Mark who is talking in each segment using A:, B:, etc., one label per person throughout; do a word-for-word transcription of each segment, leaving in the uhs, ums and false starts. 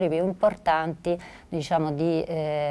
A: più importanti, diciamo, di,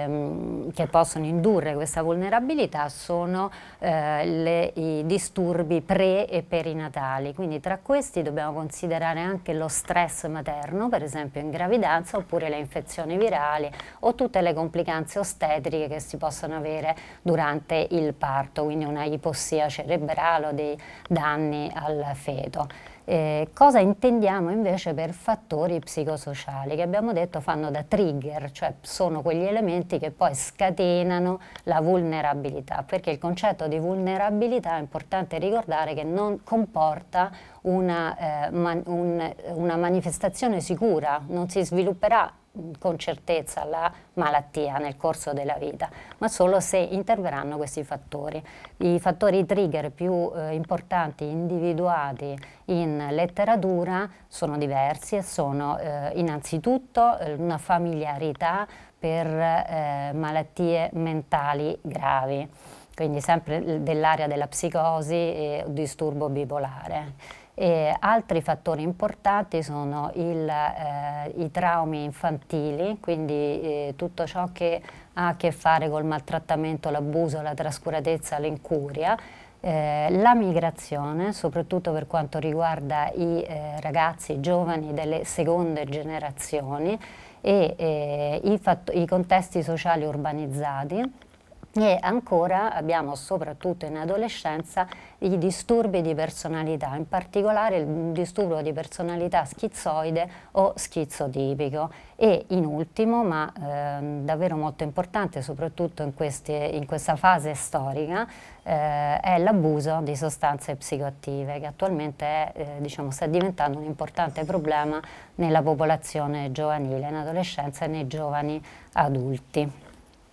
A: ehm, che possono indurre questa vulnerabilità sono eh, le, i disturbi pre e perinatali, quindi tra questi dobbiamo considerare anche lo stress materno, per esempio in gravidanza, oppure le infezioni virali o tutte le complicanze ostetriche che si possono avere durante il parto, quindi una ipossia cerebrale o dei danni al feto. Eh, cosa intendiamo invece per fattori psicosociali, che abbiamo detto fanno da trigger, cioè sono quegli elementi che poi scatenano la vulnerabilità, perché il concetto di vulnerabilità è importante ricordare che non comporta una, eh, man, un, una manifestazione sicura, non si svilupperà con certezza la malattia nel corso della vita, ma solo se interverranno questi fattori. I fattori trigger più eh, importanti individuati in letteratura sono diversi e sono eh, innanzitutto eh, una familiarità per eh, malattie mentali gravi, quindi sempre dell'area della psicosi e disturbo bipolare. E altri fattori importanti sono il, eh, i traumi infantili, quindi eh, tutto ciò che ha a che fare col maltrattamento, l'abuso, la trascuratezza, l'incuria, eh, la migrazione, soprattutto per quanto riguarda i eh, ragazzi i giovani delle seconde generazioni e eh, i, i contesti sociali urbanizzati. E ancora abbiamo soprattutto in adolescenza i disturbi di personalità, in particolare il disturbo di personalità schizoide o schizotipico e in ultimo, ma eh, davvero molto importante soprattutto in, queste, in questa fase storica, eh, è l'abuso di sostanze psicoattive che attualmente è, eh, diciamo, sta diventando un importante problema nella popolazione giovanile, in adolescenza e nei giovani adulti.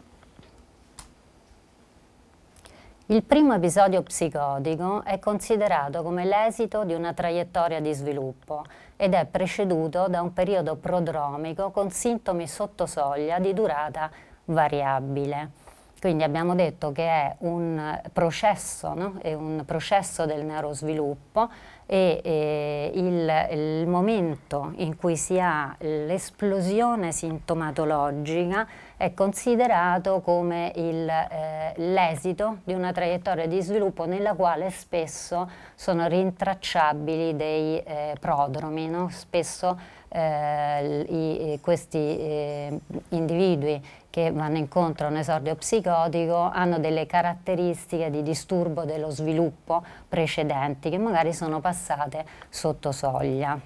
A: Il primo episodio psicotico è considerato come l'esito di una traiettoria di sviluppo ed è preceduto da un periodo prodromico con sintomi sotto soglia di durata variabile. Quindi abbiamo detto che è un processo, no? È un processo del neurosviluppo e, e il, il momento in cui si ha l'esplosione sintomatologica è considerato come eh, l'esito di una traiettoria di sviluppo nella quale spesso sono rintracciabili dei eh, prodromi, no? Spesso eh, i, questi eh, individui che vanno incontro a un esordio psicotico hanno delle caratteristiche di disturbo dello sviluppo precedenti che magari sono passate sotto soglia.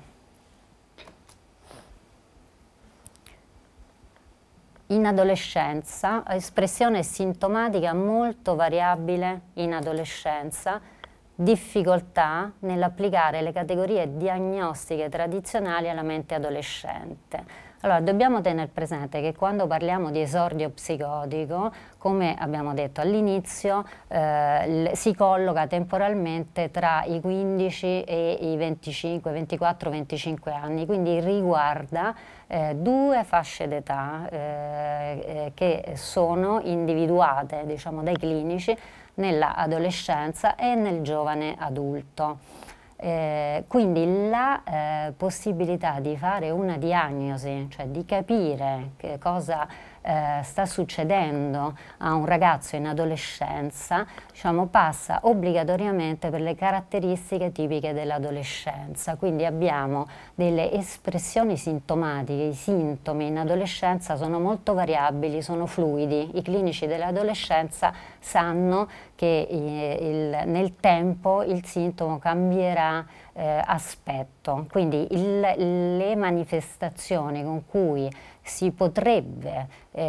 A: In adolescenza, espressione sintomatica molto variabile in adolescenza, difficoltà nell'applicare le categorie diagnostiche tradizionali alla mente adolescente. Allora, dobbiamo tenere presente che quando parliamo di esordio psicotico, come abbiamo detto all'inizio, eh, si colloca temporalmente tra i quindici e i venticinque, ventiquattro venticinque anni, quindi riguarda eh, due fasce d'età eh, eh, che sono individuate, diciamo, dai clinici nella adolescenza e nel giovane adulto. Eh, quindi la eh, possibilità di fare una diagnosi, cioè di capire che cosa eh, sta succedendo a un ragazzo in adolescenza, diciamo, passa obbligatoriamente per le caratteristiche tipiche dell'adolescenza. Quindi abbiamo delle espressioni sintomatiche, i sintomi in adolescenza sono molto variabili, sono fluidi. I clinici dell'adolescenza sanno che eh, il, nel tempo il sintomo cambierà eh, aspetto, quindi il, le manifestazioni con cui si potrebbe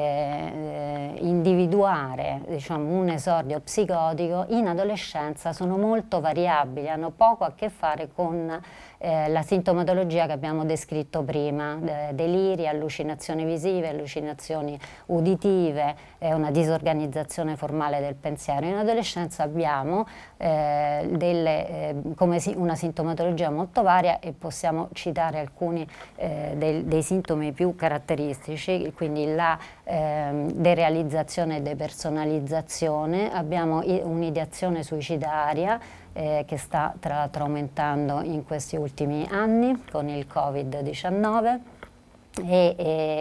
A: eh, individuare, diciamo, un esordio psicotico in adolescenza sono molto variabili, hanno poco a che fare con eh, la sintomatologia che abbiamo descritto prima, eh, deliri, allucinazioni visive, allucinazioni uditive, eh, una disorganizzazione formale del pensiero. In adolescenza abbiamo eh, delle, eh, come si, una sintomatologia molto varia e possiamo citare alcuni eh, dei, dei sintomi più caratteristici, quindi la eh, derealizzazione e depersonalizzazione, abbiamo un'ideazione suicidaria eh, che sta tra l'altro aumentando in questi ultimi anni con il Covid diciannove. e, e